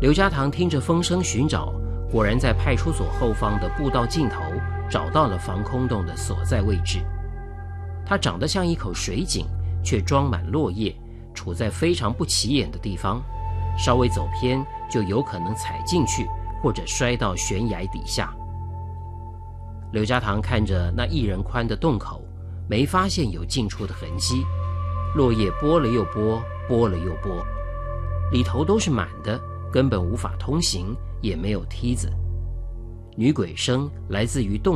刘家堂听着风声寻找，果然在派出所后方的步道尽头找到了防空洞的所在位置。它长得像一口水井，却装满落叶，处在非常不起眼的地方，稍微走偏就有可能踩进去或者摔到悬崖底下。刘家堂看着那1人宽的洞口，没发现有进出的痕迹，落叶拨了又拨，拨了又拨，里头都是满的，根本无法通行，也没有梯子。女鬼声来自于洞